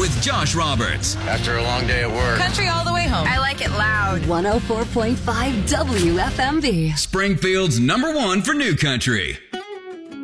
with Josh Roberts. After a long day at work. Country all the way home. I like it loud. 104.5 WFMB. Springfield's #1 for new country.